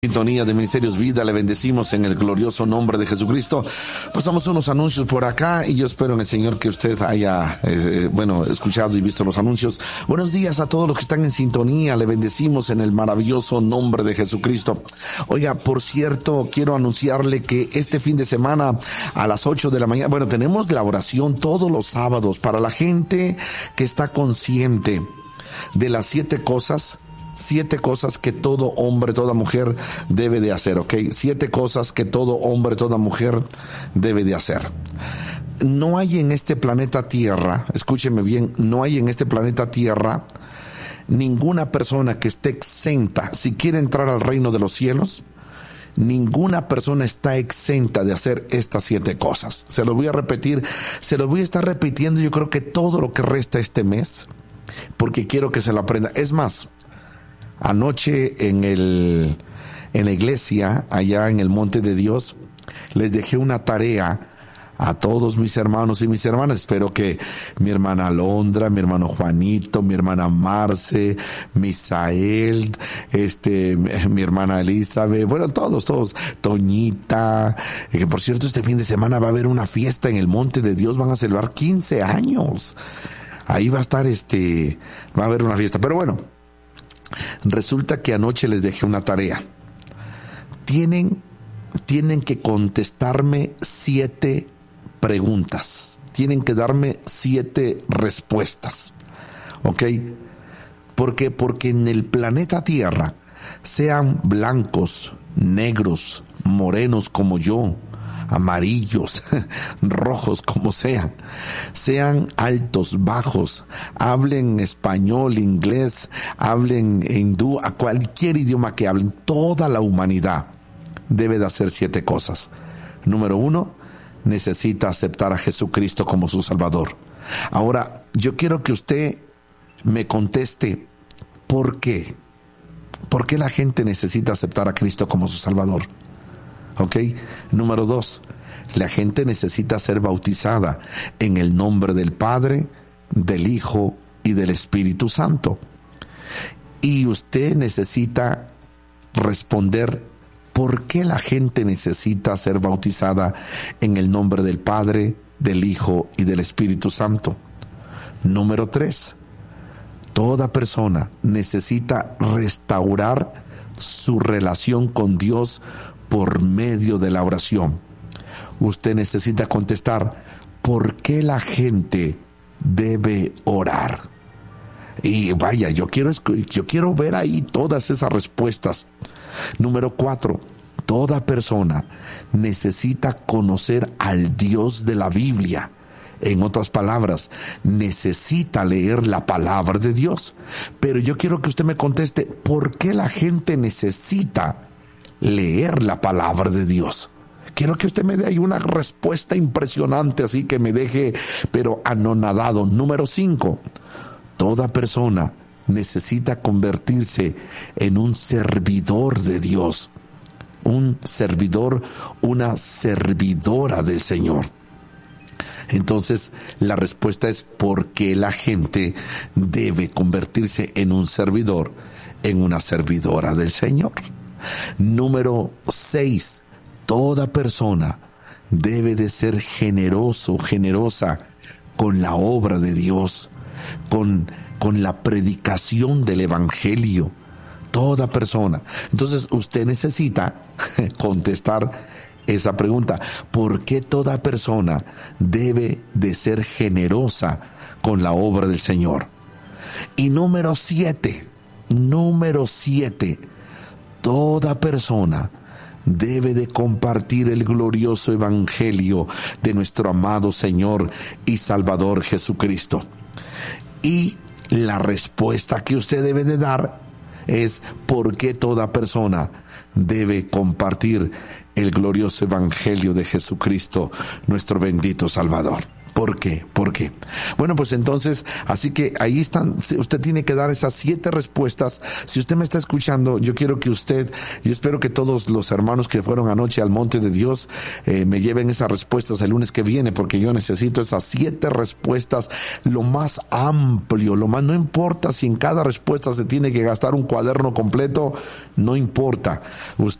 Sintonía de Ministerios Vida, le bendecimos en el glorioso nombre de Jesucristo. Pasamos unos anuncios por acá y yo espero en el Señor que usted haya, escuchado y visto los anuncios. Buenos días a todos los que están en sintonía, le bendecimos en el maravilloso nombre de Jesucristo. Oiga, por cierto, quiero anunciarle que este fin de semana a las 8 de la mañana, tenemos la oración todos los sábados para la gente que está consciente de las 7 cosas que todo hombre, toda mujer debe de hacer, ¿ok? 7 cosas que todo hombre, toda mujer debe de hacer. No hay en este planeta Tierra, escúcheme bien, no hay en este planeta Tierra ninguna persona que esté exenta, si quiere entrar al reino de los cielos, ninguna persona está exenta de hacer estas 7 cosas. Se lo voy a repetir, se lo voy a estar repitiendo yo creo que todo lo que resta este mes, porque quiero que se lo aprenda. Es más, anoche en la iglesia, allá en el Monte de Dios, les dejé una tarea a todos mis hermanos y mis hermanas. Espero que mi hermana Alondra, mi hermano Juanito, mi hermana Marce, Misael, mi hermana Elizabeth, todos, Toñita, que por cierto este fin de semana va a haber una fiesta en el Monte de Dios, van a celebrar 15 años. Ahí va a estar va a haber una fiesta, pero bueno. Resulta que anoche les dejé una tarea. Tienen que contestarme 7 preguntas. Tienen que darme 7 respuestas. ¿Ok? Porque en el planeta Tierra, sean blancos, negros, morenos como yo, amarillos, rojos, como sean altos, bajos, hablen español, inglés, hablen hindú, a cualquier idioma que hablen, toda la humanidad debe de hacer 7 cosas. Número 1, necesita aceptar a Jesucristo como su Salvador. Ahora, yo quiero que usted me conteste ¿por qué? ¿Por qué la gente necesita aceptar a Cristo como su Salvador? ¿Ok? Número 2, la gente necesita ser bautizada en el nombre del Padre, del Hijo y del Espíritu Santo. Y usted necesita responder ¿por qué la gente necesita ser bautizada en el nombre del Padre, del Hijo y del Espíritu Santo? Número 3, toda persona necesita restaurar su relación con Dios por medio de la oración. Usted necesita contestar ¿por qué la gente debe orar? Y vaya, yo quiero ver ahí todas esas respuestas. Número 4, toda persona necesita conocer al Dios de la Biblia. En otras palabras, necesita leer la palabra de Dios. Pero yo quiero que usted me conteste ¿por qué la gente necesita leer la palabra de Dios? Quiero que usted me dé ahí una respuesta impresionante, así que me deje pero anonadado. Número 5, toda persona necesita convertirse en un servidor de Dios, un servidor, una servidora del Señor. Entonces, la respuesta es ¿por qué la gente debe convertirse en un servidor, en una servidora del Señor? Número 6, toda persona debe de ser generosa con la obra de Dios, con la predicación del Evangelio. Toda persona. Entonces usted necesita contestar esa pregunta. ¿Por qué toda persona debe de ser generosa con la obra del Señor? Y número 7, toda persona debe de compartir el glorioso evangelio de nuestro amado Señor y Salvador Jesucristo. Y la respuesta que usted debe de dar es ¿por qué toda persona debe compartir el glorioso evangelio de Jesucristo, nuestro bendito Salvador? ¿Por qué? ¿Por qué? Bueno, pues entonces, así que ahí están, usted tiene que dar esas 7 respuestas. Si usted me está escuchando, yo espero que todos los hermanos que fueron anoche al Monte de Dios, me lleven esas respuestas el lunes que viene, porque yo necesito esas 7 respuestas, lo más amplio, no importa si en cada respuesta se tiene que gastar un cuaderno completo, no importa.